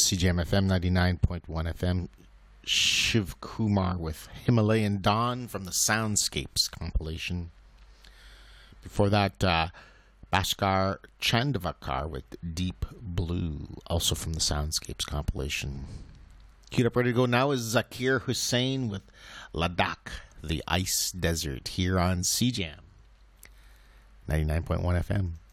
CJM FM 99.1 FM. Shiv Kumar with Himalayan Dawn from the Soundscapes compilation. Before that, Bhaskar Chandavakar with Deep Blue, also from the Soundscapes compilation. Queued up, ready to go now is Zakir Hussain with Ladakh, the Ice Desert, here on CJAM 99.1 FM.